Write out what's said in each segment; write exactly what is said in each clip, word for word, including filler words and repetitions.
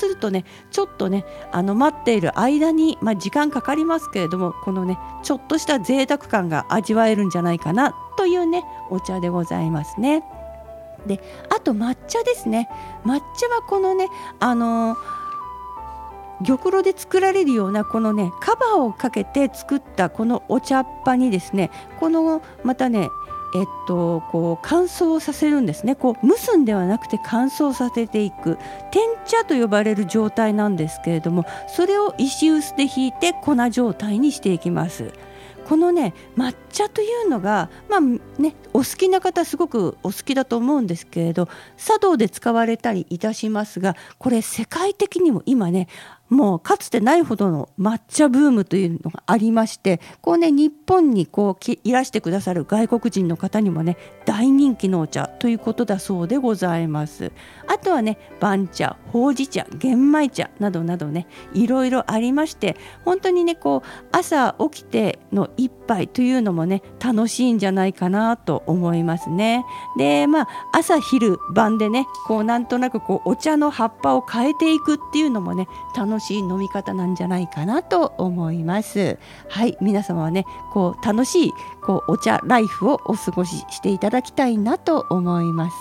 するとねちょっとねあの待っている間に、まあ、時間かかりますけれども、このねちょっとした贅沢感が味わえるんじゃないかなというねお茶でございますね。であと抹茶ですね。抹茶はこのねあの玉露で作られるようなこのねカバーをかけて作ったこのお茶っ葉にですね、このまたねえっとこう乾燥させるんですね。こう蒸すんではなくて乾燥させていく天茶と呼ばれる状態なんですけれども、それを石臼でひいて粉状態にしていきます。このね抹茶というのがまあねお好きな方すごくお好きだと思うんですけれど、茶道で使われたりいたしますが、これ世界的にも今ねもうかつてないほどの抹茶ブームというのがありまして、こうね日本にこういらしてくださる外国人の方にもね大人気のお茶ということだそうでございます。あとはね番茶、ほうじ茶、玄米茶などなどねいろいろありまして、本当にねこう朝起きての一杯というのもね楽しいんじゃないかなと思いますね。でまあ朝昼晩でねこうなんとなくこうお茶の葉っぱを変えていくっていうのもね楽しい飲み方なんじゃないかなと思います。はい、皆様はねこう楽しいこうお茶ライフをお過ごししていただきたいなと思います。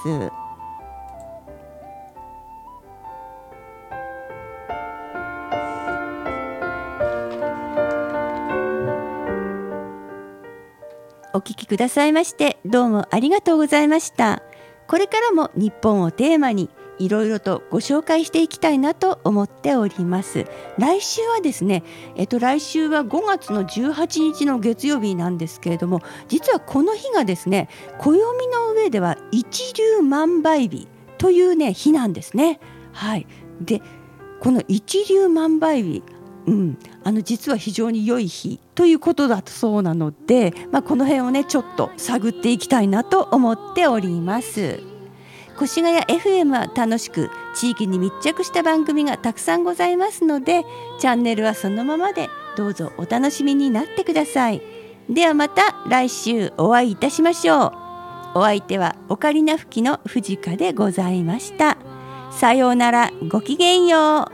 お聞きくださいましてどうもありがとうございました。これからも日本をテーマにいろいろとご紹介していきたいなと思っております。来週はですね、えっと来週はごがつのじゅうはちにちの月曜日なんですけれども、実はこの日がですね、暦の上では一粒万倍日というね日なんですね。はい。で、この一粒万倍日、うん、あの実は非常に良い日ということだそうなので、まあ、この辺をねちょっと探っていきたいなと思っております。越谷 エフエム は楽しく地域に密着した番組がたくさんございますので、チャンネルはそのままでどうぞお楽しみになってください。ではまた来週お会いいたしましょう。お相手はオカリナ吹きの藤香でございました。さようなら、ごきげんよう。